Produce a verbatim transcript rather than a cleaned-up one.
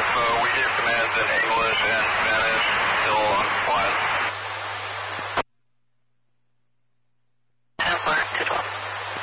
If uh, we hear commands in English and Spanish, you'll